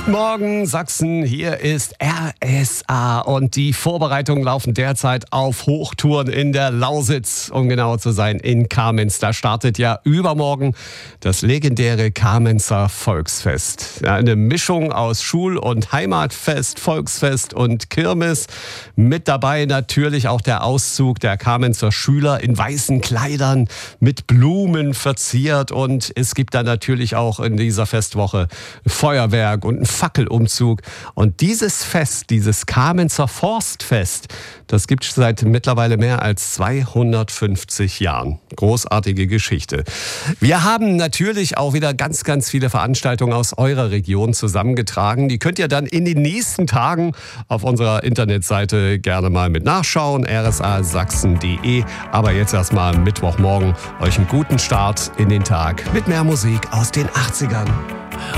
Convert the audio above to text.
Guten Morgen, Sachsen. Hier ist RSA und die Vorbereitungen laufen derzeit auf Hochtouren in der Lausitz, um genauer zu sein, in Kamenz. Da startet ja übermorgen das legendäre Kamenzer Volksfest. Ja, eine Mischung aus Schul- und Heimatfest, Volksfest und Kirmes. Mit dabei natürlich auch der Auszug der Kamenzer Schüler in weißen Kleidern mit Blumen verziert. Und es gibt dann natürlich auch in dieser Festwoche Feuerwerk und ein Fackelumzug. Und dieses Fest, dieses Kamenzer Forstfest, das gibt es seit mittlerweile mehr als 250 Jahren. Großartige Geschichte. Wir haben natürlich auch wieder ganz, ganz viele Veranstaltungen aus eurer Region zusammengetragen. Die könnt ihr dann in den nächsten Tagen auf unserer Internetseite gerne mal mit nachschauen, rsasachsen.de. Aber jetzt erstmal am Mittwochmorgen euch einen guten Start in den Tag mit mehr Musik aus den 80ern.